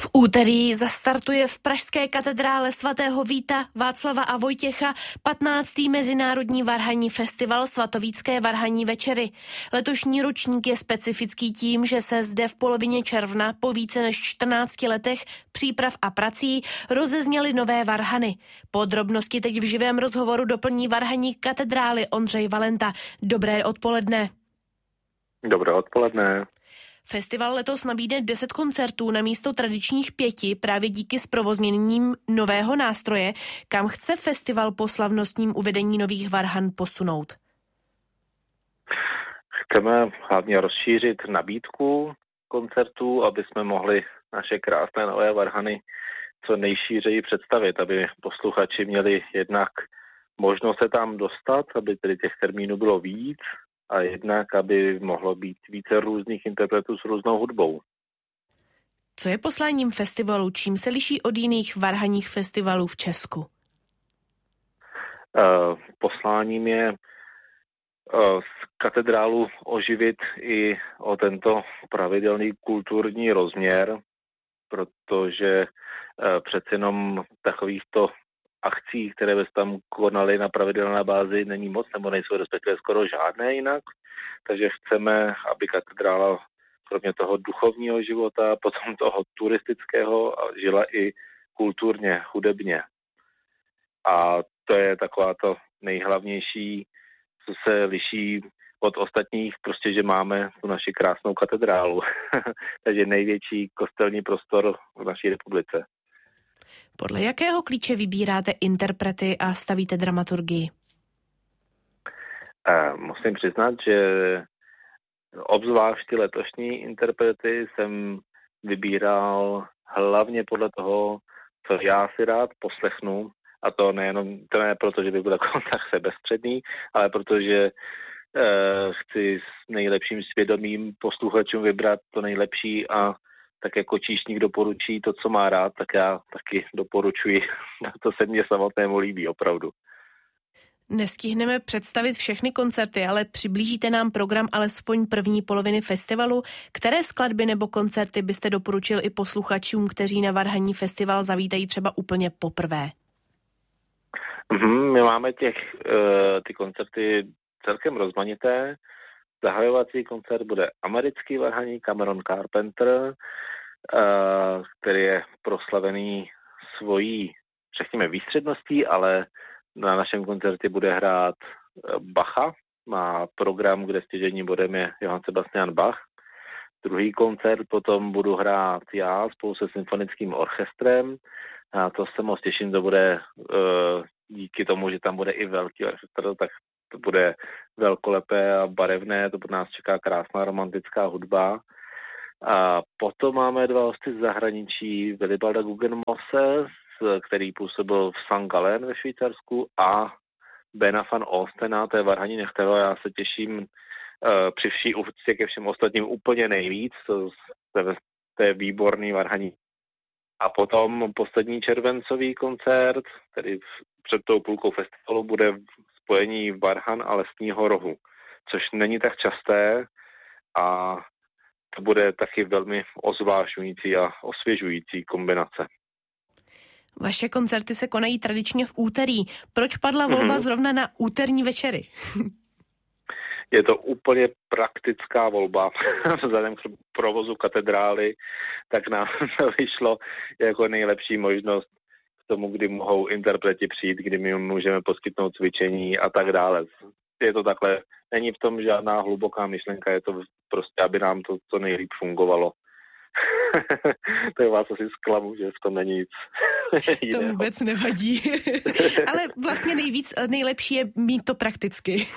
V úterý zastartuje v pražské katedrále svatého Víta, Václava a Vojtěcha 15. Mezinárodní varhanní festival Svatovícké varhanní večery. Letošní ročník je specifický tím, že se zde v polovině června po více než 14 letech příprav a prací rozezněly nové varhany. Podrobnosti teď v živém rozhovoru doplní varhaník katedrály Ondřej Valenta. Dobré odpoledne. Dobré odpoledne. Festival letos nabídne 10 koncertů na místo tradičních 5 právě díky zprovozněním nového nástroje. Kam chce festival po slavnostním uvedení nových varhan posunout? Chceme hlavně rozšířit nabídku koncertů, aby jsme mohli naše krásné nové varhany co nejšířeji představit, aby posluchači měli jednak možnost se tam dostat, aby tedy těch termínů bylo víc, a jednak, aby mohlo být více různých interpretů s různou hudbou. Co je posláním festivalu? Čím se liší od jiných varhanních festivalů v Česku? Posláním je z katedrálu oživit i o tento pravidelný kulturní rozměr, protože přece jenom takovýchto akcí, které by se tam konaly na pravidelné bázi, není moc, nebo nejsou respektive skoro žádné jinak. Takže chceme, aby katedrála kromě toho duchovního života, potom toho turistického, žila i kulturně, hudebně. A to je taková to nejhlavnější, co se liší od ostatních, prostě, že máme tu naši krásnou katedrálu. Takže největší kostelní prostor v naší republice. Podle jakého klíče vybíráte interprety a stavíte dramaturgii? Musím přiznat, že obzvlášť letošní interprety jsem vybíral hlavně podle toho, co já si rád poslechnu, a to ne proto, že by byl tak sebestředný, ale protože chci s nejlepším svědomím posluchačům vybrat to nejlepší, a tak jako číšník doporučí to, co má rád, tak já taky doporučuji. To se mně samotnému líbí opravdu. Nestihneme představit všechny koncerty, ale přiblížíte nám program alespoň první poloviny festivalu. Které skladby nebo koncerty byste doporučil i posluchačům, kteří na varhanní festival zavítají třeba úplně poprvé? My máme ty koncerty celkem rozmanité. Zahajovací koncert bude americký varhaník Cameron Carpenter, který je proslavený svojí, řekněme, výstředností, ale na našem koncertě bude hrát Bacha. Má program, kde stěžejním bodem je Johann Sebastian Bach. Druhý koncert potom budu hrát já spolu se symfonickým orchestrem. A to se moc těším, to bude díky tomu, že tam bude i velký orchestr, tak to bude velkolepé a barevné, to nás čeká krásná romantická hudba. A potom máme 2 hosty z zahraničí, Wilibalda Guggenmosse, který působil v St. Gallen ve Švýcarsku, a Bena van Ostena, to je varhaní nechteva. Já se těším při vší úctě ke všem ostatním úplně nejvíc, to je výborný varhaní. A potom poslední červencový koncert, který před tou půlkou festivalu bude v spojení varhan a lesního rohu, což není tak časté, a to bude taky velmi ozvážující a osvěžující kombinace. Vaše koncerty se konají tradičně v úterý. Proč padla volba zrovna na úterní večery? Je to úplně praktická volba. Vzhledem k provozu katedrály, tak nám vyšlo jako nejlepší možnost k tomu, kdy mohou interpreti přijít, kdy my můžeme poskytnout cvičení a tak dále. Je to takhle, není v tom žádná hluboká myšlenka, je to prostě, aby nám to co nejlíp fungovalo. To je vás asi zklamu, že v tom není nic jiného. To vůbec nevadí. Ale vlastně nejlepší je mít to prakticky.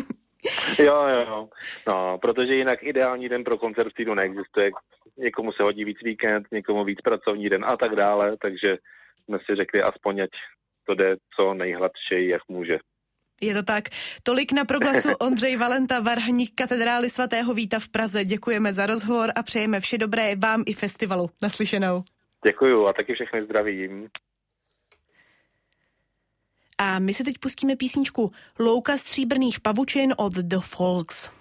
Jo. No, protože jinak ideální den pro koncert v týdnu neexistuje. Někomu se hodí víc víkend, někomu víc pracovní den a tak dále, takže jsme si řekli, aspoň ať to jde co nejhladšeji, jak může. Je to tak. Tolik na proglasu Ondřej Valenta, varhaník katedrály svatého Víta v Praze. Děkujeme za rozhovor a přejeme vše dobré vám i festivalu. Naslyšenou. Děkuju a taky všechny zdravím. A my se teď pustíme písničku Louka stříbrných pavučin od The Folks.